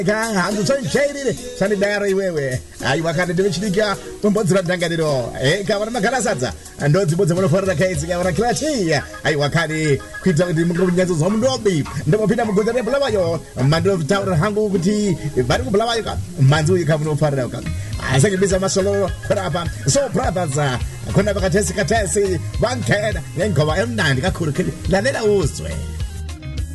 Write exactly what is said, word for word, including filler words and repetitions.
handu sonjayirire sanidara iwewe aiwa kana ndivichinika tombodzira ndangariro eka vana magarasadza ndodzibodza munofarira kaidzi kavana kiratiya aiwa kani kuita kuti mungonyatsozwa mundobi ndopopinda mugodza rebhulavayo mandotaurira hangu kuti vari kubhulavayo ka manzi uyu kamunofarira ka asakibisa masolo kurapa so brothers kona vakatesi katesi vankeda nengova emnandi kakhulu lalela uzwe